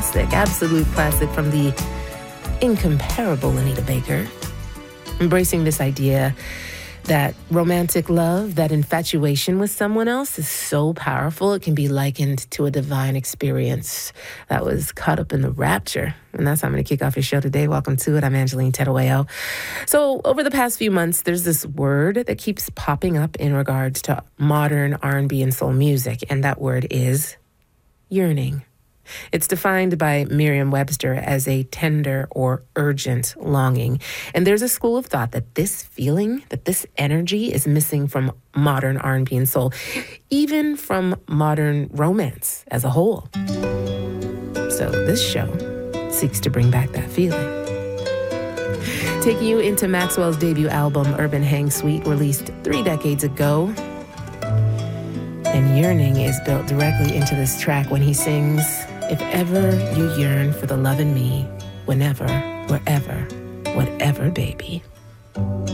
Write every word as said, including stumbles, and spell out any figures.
classic, absolute classic from the incomparable Anita Baker. Embracing this idea that romantic love, that infatuation with someone else is so powerful, it can be likened to a divine experience that was caught up in the rapture. And that's how I'm going to kick off your show today. Welcome to it. I'm Angeline Terueo. So over the past few months, there's this word that keeps popping up in regards to modern R and B and soul music, and that word is yearning. It's defined by Merriam-Webster as a tender or urgent longing. And there's a school of thought that this feeling, that this energy is missing from modern R and B and soul, even from modern romance as a whole. So this show seeks to bring back that feeling. Taking you into Maxwell's debut album, Urban Hang Suite, released three decades ago. And yearning is built directly into this track when he sings, "If ever you yearn for the love in me, whenever, wherever, whatever, baby."